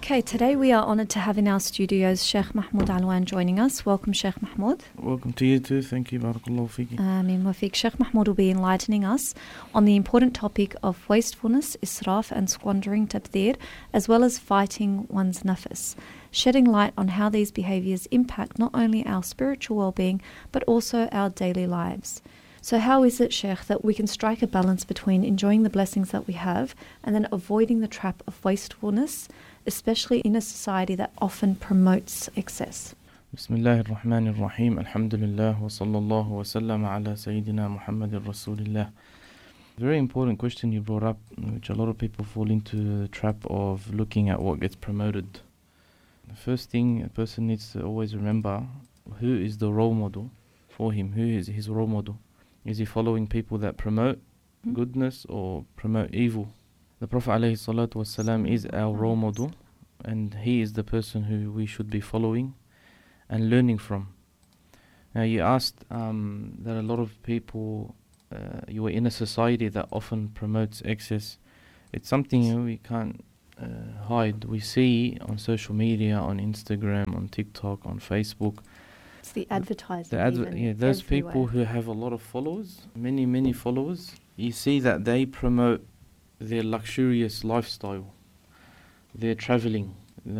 Okay, today we are honoured to have in our studios Sheikh Mahmoud Alwan joining us. Welcome, Sheikh Mahmoud. Welcome to you too. Thank you. Barakallahu fiki. Ameen wa feek. Sheikh Mahmoud will be enlightening us on the important topic of wastefulness, israf and squandering, tabdhir, as well as fighting one's nafs, shedding light on how these behaviours impact not only our spiritual well-being but also our daily lives. So how is it, Sheikh, that we can strike a balance between enjoying the blessings that we have and then avoiding the trap of wastefulness, especially in a society that often promotes excess? Bismillahir Rahmanir Rahim. Alhamdulillah wa sallallahu wa sallam ala Sayyidina Muhammadir Rasulillah. Very important question you brought up, which a lot of people fall into the trap of looking at what gets promoted. The first thing a person needs to always remember, who is the role model for him? Who is his role model? Is he following people that promote goodness or promote evil? The Prophet ﷺ is our role model, and he is the person who we should be following and learning from. Now you asked that a lot of people, you are in a society that often promotes excess. It's something we can't hide. We see on social media, on Instagram, on TikTok, on Facebook. It's the advertising. Those people who have a lot of followers, many followers, you see that they promote their luxurious lifestyle. They're traveling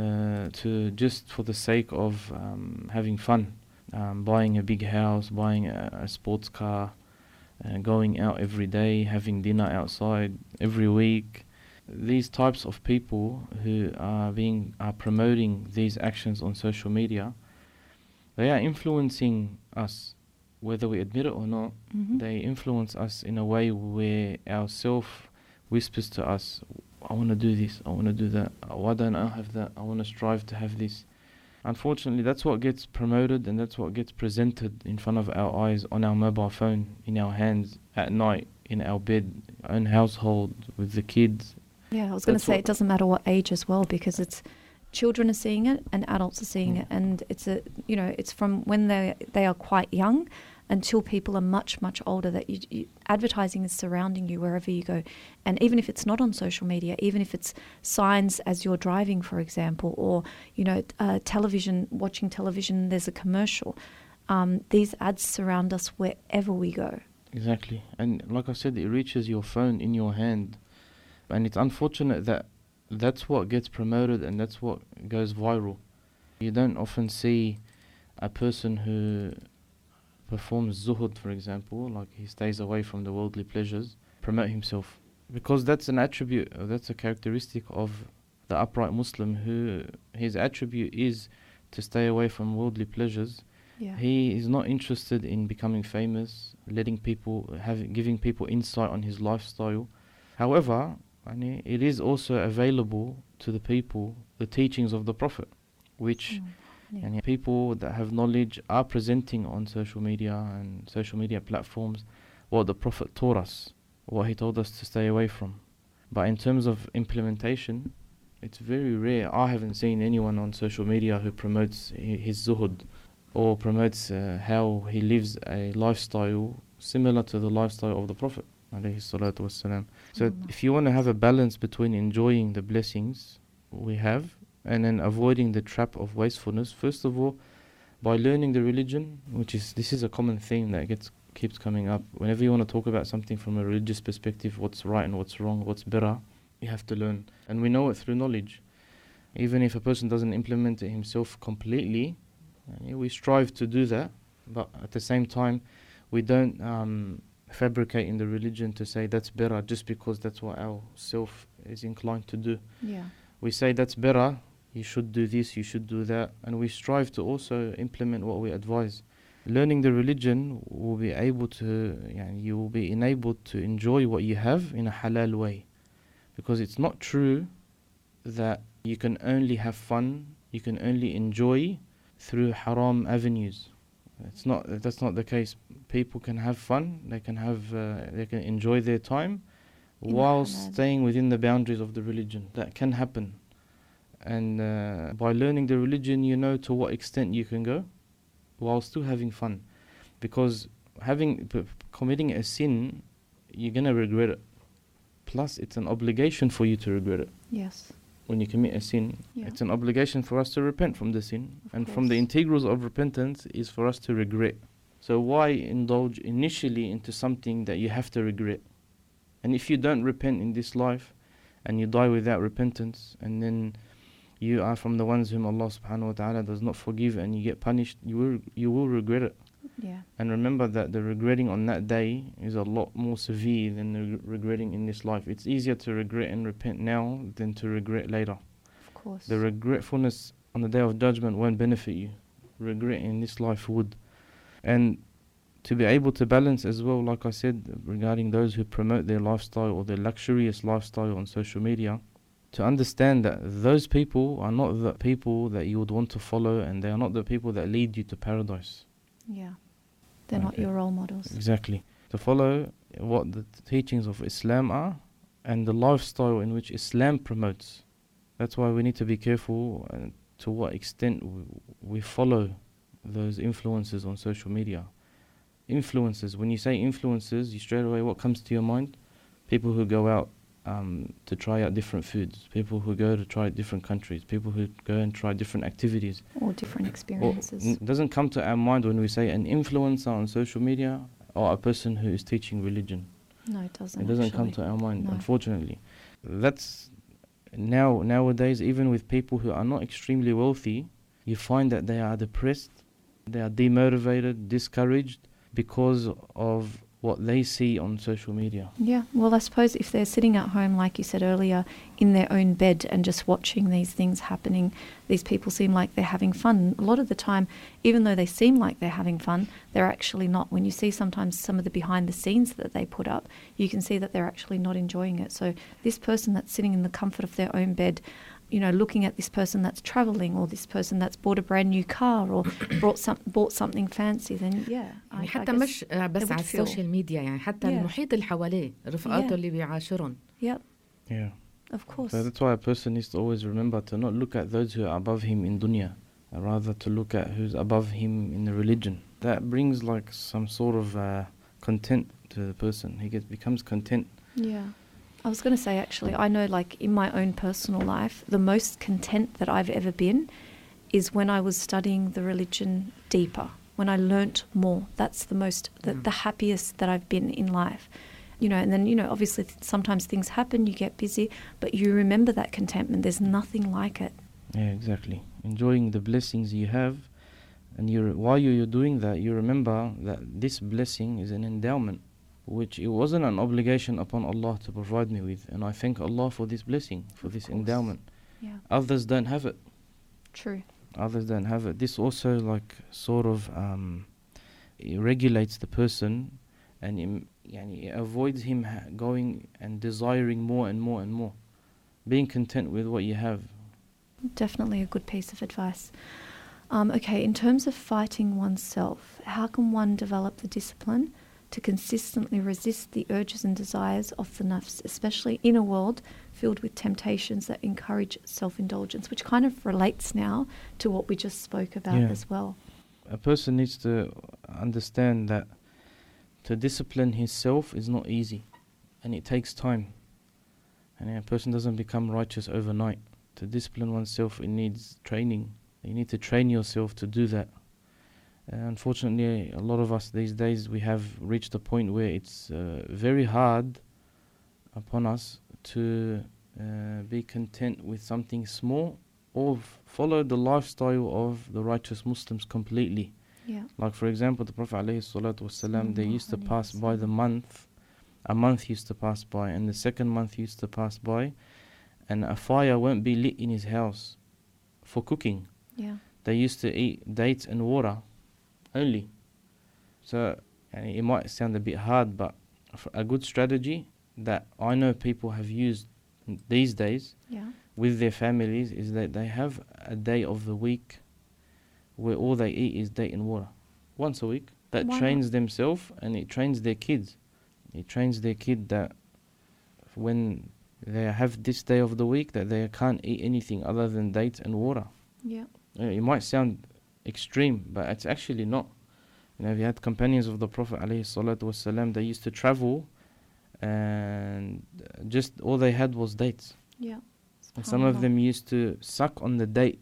to just for the sake of having fun, buying a big house, buying a sports car, going out every day, having dinner outside every week. These types of people who are promoting these actions on social media, they are influencing us, whether we admit it or not. They influence us in a way where our self whispers to us, I want to do this, I want to do that, why don't I have that, I want to strive to have this. Unfortunately, that's what gets promoted and that's what gets presented in front of our eyes on our mobile phone, in our hands, at night, in our bed, our own household, with the kids. Yeah, I was going to say it doesn't matter what age as well, because it's children are seeing it and adults are seeing it, and it's from when they are quite young until people are much older, that advertising is surrounding you wherever you go. And even if it's not on social media, even if it's signs as you're driving, for example, or television, watching television, there's a commercial, these ads surround us wherever we go. Exactly. And like I said, it reaches your phone in your hand, and it's unfortunate that that's what gets promoted and that's what goes viral. You don't often see a person who performs zuhud, for example, like he stays away from the worldly pleasures, promote himself. Because that's an attribute, that's a characteristic of the upright Muslim, who his attribute is to stay away from worldly pleasures. Yeah. He is not interested in becoming famous, giving people insight on his lifestyle. However, it is also available to the people, the teachings of the Prophet, which people that have knowledge are presenting on social media and social media platforms what the Prophet taught us, what he told us to stay away from. But in terms of implementation, it's very rare. I haven't seen anyone on social media who promotes his zuhud or promotes how he lives a lifestyle similar to the lifestyle of the Prophet. So if you want to have a balance between enjoying the blessings we have and then avoiding the trap of wastefulness, first of all, by learning the religion, this is a common theme that keeps coming up. Whenever you want to talk about something from a religious perspective, what's right and what's wrong, what's better, you have to learn. And we know it through knowledge. Even if a person doesn't implement it himself completely, we strive to do that, but at the same time, we don't fabricate in the religion to say that's better just because that's what our self is inclined to do. Yeah. We say that's better, you should do this, you should do that, and we strive to also implement what we advise. Learning the religion will be able to, you will be enabled to enjoy what you have in a halal way, because it's not true that you can only have fun, you can only enjoy through haram avenues. That's not the case. People can have fun, they can enjoy their time while staying within the boundaries of the religion. That can happen. And by learning the religion, you know to what extent you can go while still having fun. Because committing a sin, you're going to regret it. Plus, it's an obligation for you to regret it. Yes. when you commit a sin, Yeah. it's an obligation for us to repent from the sin. Of And from the course. integrals of repentance is for us to regret. So why indulge initially into something that you have to regret? And if you don't repent in this life and you die without repentance, and then you are from the ones whom Allah subhanahu wa ta'ala does not forgive and you get punished, you will regret it. Yeah. And remember that the regretting on that day is a lot more severe than the regretting in this life. It's easier to regret and repent now than to regret later. Of course. The regretfulness on the day of judgment won't benefit you. Regret in this life would. And to be able to balance as well, like I said, regarding those who promote their lifestyle or their luxurious lifestyle on social media, to understand that those people are not the people that you would want to follow, and they are not the people that lead you to paradise. Yeah. They're not Okay. your role models. Exactly. To follow what the teachings of Islam are and the lifestyle in which Islam promotes. That's why we need to be careful to what extent we follow those influences on social media. Influencers, when you say influencers, you straight away, what comes to your mind? People who go out to try out different foods, people who go to try different countries, people who go and try different activities. Or different Or experiences. it doesn't come to our mind when we say an influencer on social media or a person who is teaching religion. No, it doesn't. It doesn't come actually. to our mind, No. unfortunately. That's nowadays, even with people who are not extremely wealthy, you find that they are depressed, they are demotivated, discouraged because of what they see on social media. Yeah, well, I suppose if they're sitting at home, like you said earlier, in their own bed and just watching these things happening, these people seem like they're having fun. A lot of the time, even though they seem like they're having fun, they're actually not. When you see sometimes some of the behind the scenes that they put up, you can see that they're actually not enjoying it. So this person that's sitting in the comfort of their own bed, you know, looking at this person that's traveling, or this person that's bought a brand new car, or bought something fancy, then yeah. يعني I حتى guess مش بس would على feel- السوشيال ميديا، يعني حتى Yeah. المحيط اللي حواليه رفقاته Yeah. اللي بيعاشرهم. Yep, Yeah. of course. So that's why a person needs to always remember to not look at those who are above him in dunya, rather to look at who's above him in the religion. That brings like some sort of content to the person. He becomes content. Yeah. I was going to say, actually, I know, like, in my own personal life, the most content that I've ever been is when I was studying the religion deeper, when I learnt more. That's the most, the happiest that I've been in life. You know, and then, you know, obviously sometimes things happen, you get busy, but you remember that contentment. There's nothing like it. Yeah, exactly. Enjoying the blessings you have, and while you're doing that, you remember that this blessing is an endowment, which it wasn't an obligation upon Allah to provide me with, and I thank Allah for this blessing, for this course. endowment. Yeah. Others don't have it. True. Others don't have it. This also like sort of it regulates the person, and it avoids him going and desiring more and more and more. Being content with what you have. Definitely a good piece of advice. Okay, in terms of fighting oneself, how can one develop the discipline to consistently resist the urges and desires of the nafs, especially in a world filled with temptations that encourage self-indulgence, which kind of relates now to what we just spoke about Yeah. as well. A person needs to understand that to discipline himself is not easy, and it takes time. And a person doesn't become righteous overnight. To discipline oneself, it needs training. You need to train yourself to do that. Unfortunately, a lot of us these days, we have reached a point where it's very hard upon us to be content with something small, or follow the lifestyle of the righteous Muslims completely. Yeah. Like for example, the Prophet ﷺ, they used to Sallallahu pass alayhi by the month. A month used to pass by, and the second month used to pass by, and a fire won't be lit in his house for cooking. Yeah. They used to eat dates and water only. So it might sound a bit hard, but a good strategy that I know people have used these days Yeah. with their families is that they have a day of the week where all they eat is date and water. Once a week. That Why trains themselves, and it trains their kids. It trains their kid that when they have this day of the week, that they can't eat anything other than dates and water. Yeah. It might sound extreme, but it's actually not. You know, we had companions of the Prophet ﷺ, they used to travel, and just all they had was dates. Yeah. And some of SubhanAllah. them used to suck on the date,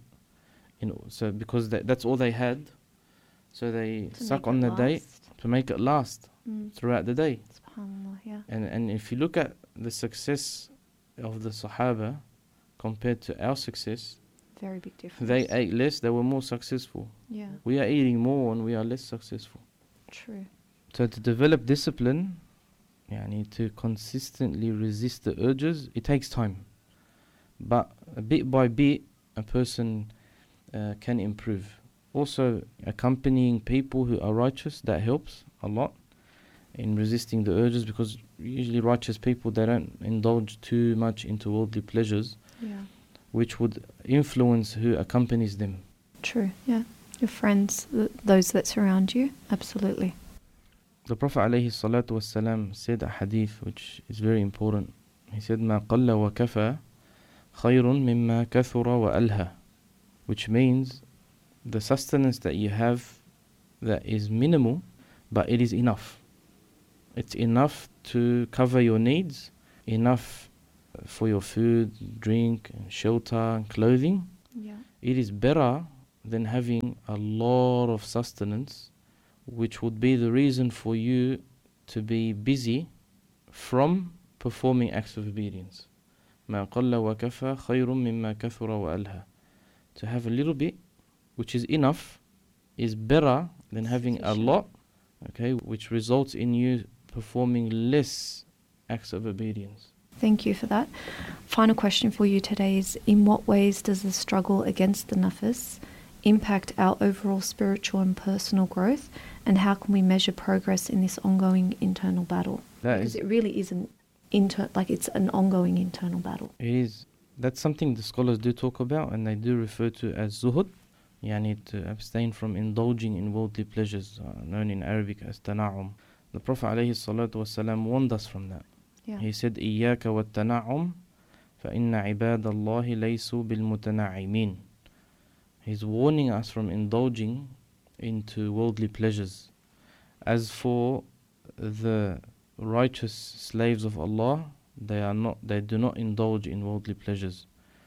so because that's all they had, so they To suck make on it the date last. to make it last throughout the day. SubhanAllah, yeah. And if you look at the success of the Sahaba compared to our success, Very big difference. they ate less, they were more successful. Yeah, We are eating more and we are less successful. true. So to develop discipline, to consistently resist the urges, it takes time. But bit by bit, a person can improve. Also, accompanying people who are righteous, that helps a lot in resisting the urges, because usually righteous people, they don't indulge too much into worldly pleasures, Yeah, which would influence who accompanies them. true. Yeah, your friends, those that surround you, absolutely. The Prophet ﷺ said a hadith which is very important. He said, مَا قَلَّ وَكَفَى خَيْرٌ مِمَّا كَثُرَ وَأَلْهَى, which means the sustenance that you have that is minimal, but it is enough. It's enough to cover your needs, enough for your food, drink, and shelter, and clothing. Yeah, It is better than having a lot of sustenance, which would be the reason for you to be busy from performing acts of obedience. مَا قَلَّ وَكَفَى خَيْرٌ مِمَّا كَثُرَ وَأَلْهَى. To have a little bit, which is enough, is better than having a Sufficient. lot, okay, which results in you performing less acts of obedience. thank you for that. Final question for you today is, in what ways does the struggle against the nafs impact our overall spiritual and personal growth, and how can we measure progress in this ongoing internal battle? Because it really isn't it's an ongoing internal battle. It is. That's something the scholars do talk about, and they do refer to as zuhud, to abstain from indulging in worldly pleasures, known in Arabic as tana'um. The Prophet ﷺ warned us from that. Yeah. He said, إِيَّاكَ وَالتَّنَعُمْ فَإِنَّ عِبَادَ اللَّهِ لَيْسُوا بِالْمُتَنَعِمِينَ. He's warning us from indulging into worldly pleasures. As for the righteous slaves of Allah, they do not indulge in worldly pleasures.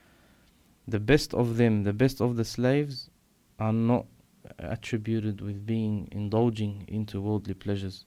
The best of them, the best of the slaves, are not attributed with being indulging into worldly pleasures.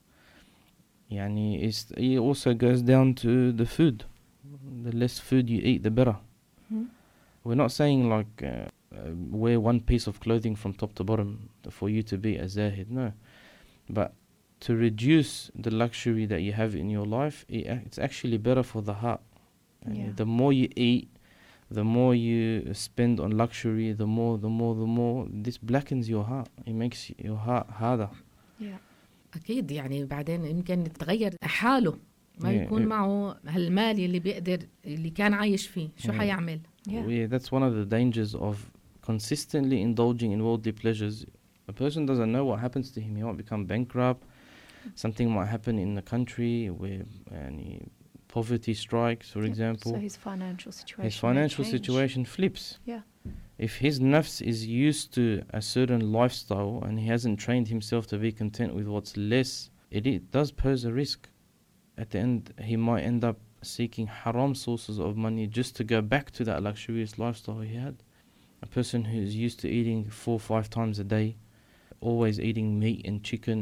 It also goes down to the food. The less food you eat, the better. We're not saying wear one piece of clothing from top to bottom for you to be a zahid, no. But to reduce the luxury that you have in your life, it's actually better for the heart. Yeah. The more you eat, the more you spend on luxury, the more this blackens your heart. It makes your heart harder. Yeah. أكيد بعدين يمكن يتغير حاله ما يكون معه هالمال اللي كان عايش فيه شو حيعمل. That's one of the dangers of consistently indulging in worldly pleasures. A person doesn't know what happens to him. He might become bankrupt. Something might happen in the country where poverty strikes, for example. So his financial situation flips. Yeah. If his nafs is used to a certain lifestyle and he hasn't trained himself to be content with what's less, it does pose a risk. At the end, he might end up seeking haram sources of money just to go back to that luxurious lifestyle he had. A person who's used to eating 4 or 5 times a day, always eating meat and chicken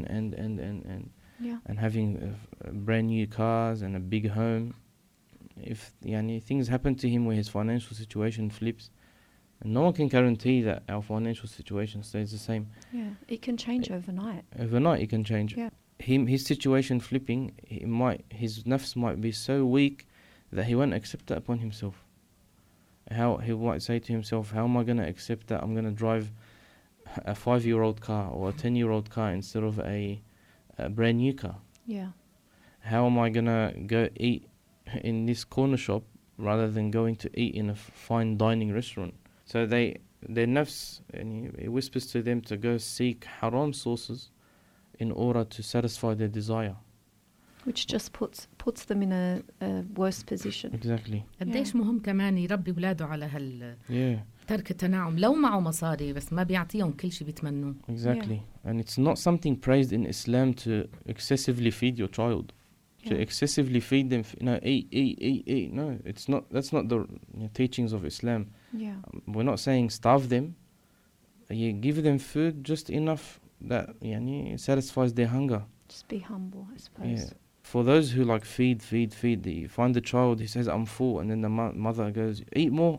and having brand new cars and a big home. If things happen to him where his financial situation flips, and no one can guarantee that our financial situation stays the same. Yeah, it can change overnight. Overnight it can change. Yeah. His situation flipping, his nafs might be so weak that he won't accept that upon himself. How he might say to himself, how am I going to accept that I'm going to drive a 5-year-old car or a 10-year-old car instead of a brand new car? Yeah. How am I going to go eat in this corner shop rather than going to eat in a fine dining restaurant? So their nafs, and he whispers to them to go seek haram sources in order to satisfy their desire. Which just puts them in a worse position. Exactly. قديش مهم كمان يربي ولاده على ترك التناعم لو معه مصاري بس ما بيعطيهم كل شيء بيتمنوه. Exactly. And it's not something praised in Islam to excessively feed your child. To excessively feed them, eat. No, it's not. That's not the teachings of Islam. Yeah. We're not saying starve them. You give them food just enough that satisfies their hunger. Just be humble, I suppose. Yeah. For those who like feed, you find the child, he says, I'm full, and then the mother goes, eat more.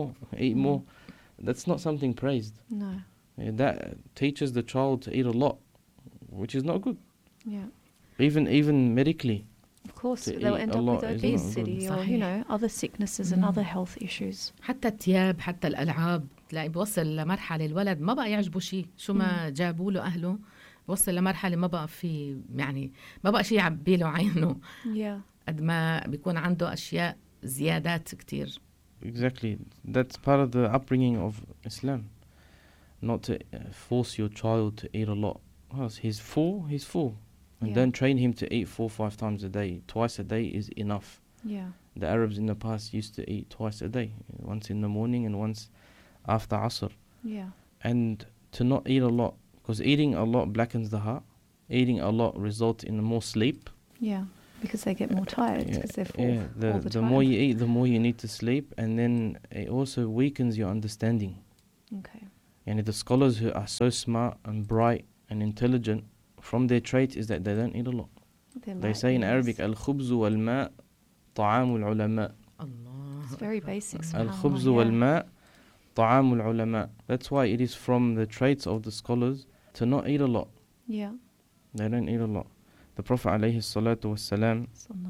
That's not something praised. No. Yeah, that teaches the child to eat a lot, which is not good. Yeah. Even medically. Of course, they'll end up with obesity or, other sicknesses and other health issues. حتى الثياب، حتى الألعاب، تلاقي بوصل لمرحلة الولد ما بقى يعجبه شيء، شو ما جابوا له أهله بوصل لمرحلة ما بقى ما بقى شيء يعبي له عينه. قد ما بيكون عنده أشياء زيادات كتير. Exactly. That's part of the upbringing of Islam. Not to force your child to eat a lot. He's full. And don't train him to eat 4 or 5 times a day. Twice a day is enough. Yeah. The Arabs in the past used to eat twice a day. Once in the morning and once after Asr. Yeah. And to not eat a lot. Because eating a lot blackens the heart. Eating a lot results in more sleep. Yeah. Because they get more tired because they're full all the time. The more you eat, the more you need to sleep. And then it also weakens your understanding. Okay. And the scholars who are so smart and bright and intelligent, from their trait is that they don't eat a lot. They say in Arabic, al-khubzu wal-ma' ta'amul ulama. It's very basic. Al-khubzu wal-ma' ta'amul ulama. That's why it is from the traits of the scholars to not eat a lot. Yeah. They don't eat a lot. The Prophet alayhi salatu wassalam,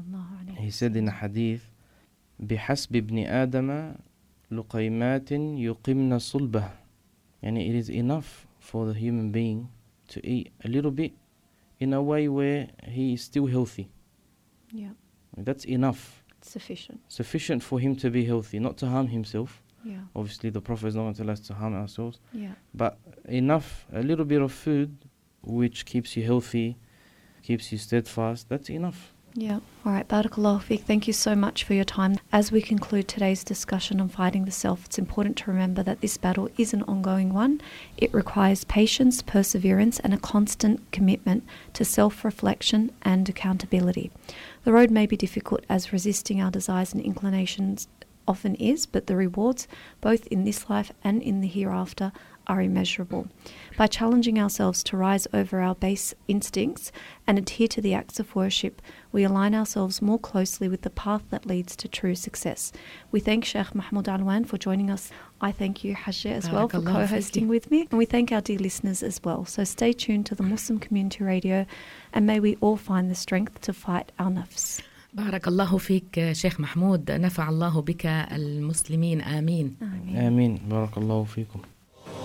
he said in a hadith, بِحَسْبِ ابْنِ آدَمَ لُقَيْمَاتٍ يُقِمْنَ صُلْبَهِ. And it is enough for the human being to eat a little bit in a way where he is still healthy. Yeah. That's enough. Sufficient for him to be healthy, not to harm himself. Yeah. Obviously the Prophet is not going to tell us to harm ourselves. Yeah. But enough, a little bit of food which keeps you healthy, keeps you steadfast, that's enough. Yeah. All right. Barakallahu Feek. Thank you so much for your time. As we conclude today's discussion on fighting the self, it's important to remember that this battle is an ongoing one. It requires patience, perseverance, and a constant commitment to self-reflection and accountability. The road may be difficult, as resisting our desires and inclinations often is, but the rewards, both in this life and in the hereafter, are immeasurable. By challenging ourselves to rise over our base instincts and adhere to the acts of worship, we align ourselves more closely with the path that leads to true success. We thank Sheikh Mahmoud Alwan for joining us. I thank you, Hajja, as well, for co-hosting with me. And we thank our dear listeners as well. So stay tuned to the Muslim Community Radio, and may we all find the strength to fight our nafs. بارك الله فيك شيخ محمود، نفع الله بك المسلمين. آمين. آمين. بارك الله فيكم.